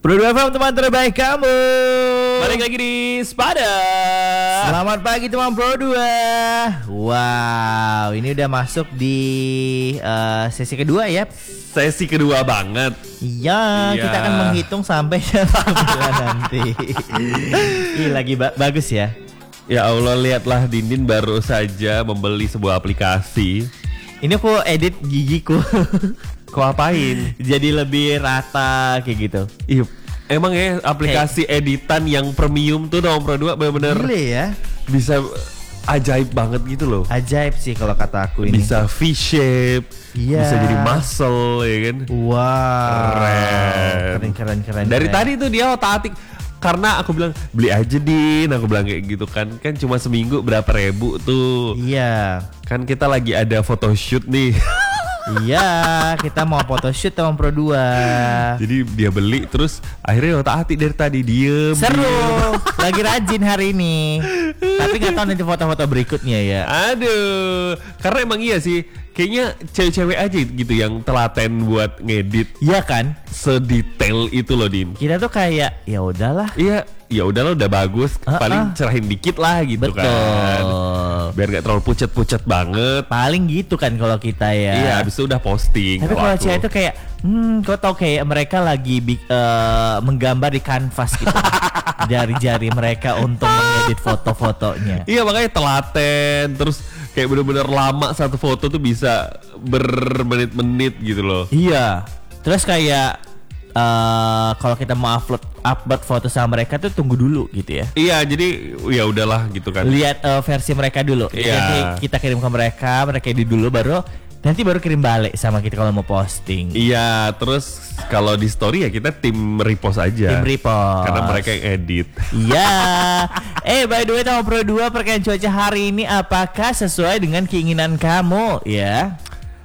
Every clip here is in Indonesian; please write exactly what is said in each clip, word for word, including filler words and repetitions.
Pro dua F M, teman terbaik kamu. Balik lagi di Spada. Selamat pagi teman Pro dua. Wow, ini udah masuk di uh, sesi kedua ya. Sesi kedua banget. Iya, Iya. kita akan menghitung sampai jam sembilan nanti. Ih, lagi ba- bagus ya. Ya Allah, lihatlah Dindin baru saja membeli sebuah aplikasi. Ini aku edit gigiku. Kau apain? Jadi lebih rata kayak gitu. Iya, emang ya aplikasi editan yang premium tuh dong Pro dua bener-bener Gile ya. bisa ajaib banget gitu loh. Ajaib sih kalau kata aku ini. Bisa V-shape, Iya. bisa jadi muscle ya kan. Wow. Keren. Keren keren keren. Dari keren. tadi tuh dia otak-atik. Karena aku bilang beli aja Din, aku bilang kayak gitu kan. Kan cuma seminggu berapa ribu tuh. Iya. Kan kita lagi ada photoshoot nih. Iya, kita mau photoshoot sama Pro dua. Jadi dia beli terus akhirnya otak-atik dari tadi diem. Seru. diem. Lagi rajin hari ini. Tapi nggak tahu nanti foto-foto berikutnya ya. Aduh, karena emang iya sih. Kayaknya cewek-cewek aja gitu yang telaten buat ngedit Iya kan? sedetail itu loh Din. Kita tuh kayak ya udahlah. Iya, ya udahlah udah bagus, Uh-uh. paling cerahin dikit lah gitu Betul. kan. Biar nggak terlalu pucet-pucet banget. Paling gitu kan kalau kita ya. Iya, abis itu udah posting. Tapi kalau aku. cewek itu kayak, hmm, kau tau kayak mereka lagi bi- eh, menggambar di kanvas gitu. Jari-jari mereka untuk mengedit foto-fotonya. Iya, makanya telaten terus kayak bener-bener lama satu foto tuh bisa bermenit-menit gitu loh. Iya. Terus kayak eh kalau kita mau upload upload foto sama mereka tuh tunggu dulu gitu ya. Iya, jadi ya udahlah gitu kan. Lihat eh, versi mereka dulu. Iya. Nanti kita kirim ke mereka, mereka edit dulu baru nanti baru kirim balik sama kita kalau mau posting. Iya, terus kalau di story ya kita tim repost aja. Tim repost. Karena mereka yang edit. Iya. Eh, by the way, Tamu Pro dua, perkiraan cuaca hari ini apakah sesuai dengan keinginan kamu ya?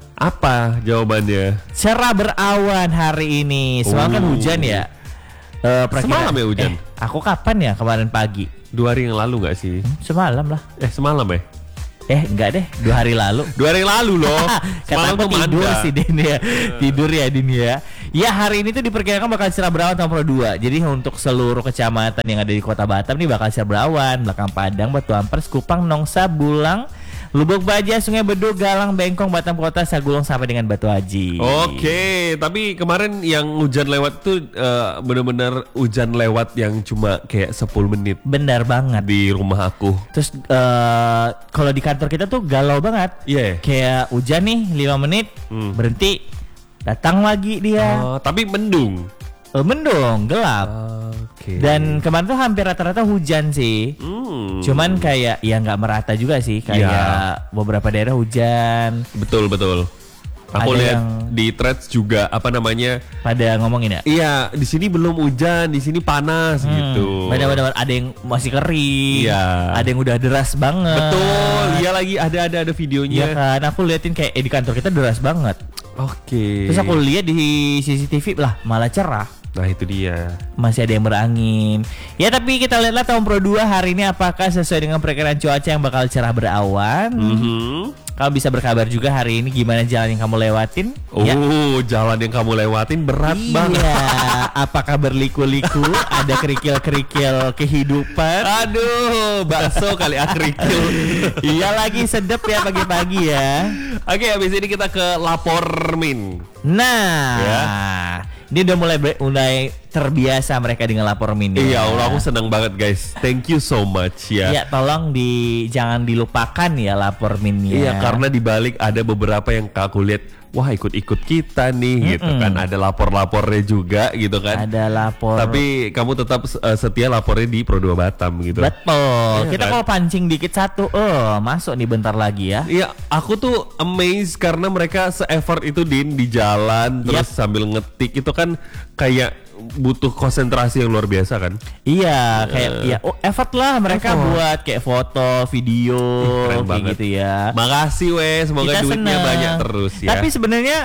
Apa jawabannya? Cerah berawan hari ini. Semalam kan Oh. hujan ya. Eh, perkiraan- Semalam ya hujan? Eh, aku kapan ya kemarin pagi? Dua hari yang lalu nggak sih? Semalam lah. Eh semalam ya? Eh, enggak deh, dua hari lalu. Dua hari yang lalu loh. Kata Semalam aku tuh tidur Manda. sih Din ya. Tidur ya Din ya. Ya, hari ini tuh diperkirakan bakal cerah berawan sama Pro dua. Jadi untuk seluruh kecamatan yang ada di Kota Batam nih bakal cerah berawan. Belakang Padang, Batu Ampers, Kupang, Nongsa, Bulang, Lubuk Baja, Sungai Bedug, Galang, Bengkong, Batam Kota, Sagulung sampai dengan Batu Haji. Oke, tapi kemarin yang hujan lewat tuh eh, bener-bener hujan lewat yang cuma kayak sepuluh menit Benar banget. di rumah aku. Terus eh, kalau di kantor kita tuh galau banget. Iya ya? Kayak hujan nih lima menit, Hmm. berhenti, datang lagi dia. Oh, tapi mendung. Eh, mendung, gelap. Oke. Dan kemarin tuh hampir rata-rata hujan sih. Hmm. Cuman kayak ya nggak merata juga sih. Kayak Ya. beberapa daerah hujan. betul betul. Aku Ada lihat yang- di threads juga apa namanya? Pada ngomongin ya. Iya, di sini belum hujan, di sini panas Hmm, gitu. Benar-benar ada yang masih kering. Iya. Ada yang udah deras banget. Betul, iya lagi ada ada ada Iya videonya. kan. Aku liatin kayak eh, di kantor kita deras banget. Oke. Terus aku lihat di C C T V lah malah cerah. Nah itu dia. Masih ada yang berangin. Ya tapi kita lihatlah tahun Pro dua hari ini apakah sesuai dengan perkiraan cuaca yang bakal cerah berawan. Mhm. Kamu bisa berkabar juga hari ini gimana jalan yang kamu lewatin. Oh, Ya. jalan yang kamu lewatin berat Iya. banget. Apakah berliku-liku? Ada kerikil-kerikil kehidupan? Aduh, bakso kali ah kerikil. Iya lagi sedep ya pagi-pagi ya. Oke, habis ini kita ke lapor min. Nah, Ya. ini udah mulai ber- mulai terbiasa mereka dengan lapor mini. Iya, Allah aku senang banget guys. Thank you so much ya. Ya, tolong di jangan dilupakan ya lapor mini. Iya, karena di balik ada beberapa yang aku lihat, wah ikut-ikut kita nih gitu kan. Ada lapor-lapornya juga gitu kan. ada lapor. Tapi kamu tetap uh, setia lapornya di Pro dua Batam gitu. betul. Iya Kita kan? kalau pancing dikit satu, oh masuk nih bentar lagi ya. Iya, aku tuh amazed karena mereka se-effort itu Din di jalan terus sambil ngetik itu kan kayak butuh konsentrasi yang luar biasa kan. Iya, kayak ya oh, effort lah mereka Effort. buat kayak foto, video, Keren kayak banget. gitu ya. Makasih weh, semoga Kita duitnya seneng. banyak terus ya. Tapi sebenarnya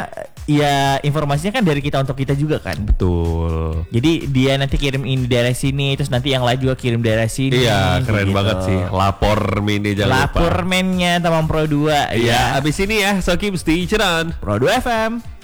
ya informasinya kan dari kita untuk kita juga kan. betul. Jadi dia nanti kirim ini daerah sini, terus nanti yang lain juga kirim daerah sini. Iya, keren gitu. banget sih. Lapor mini jangan lupa. Lapor mennya Taman Pro dua Iya, ya. abis ini ya, so keep stay tune on. Pro dua F M.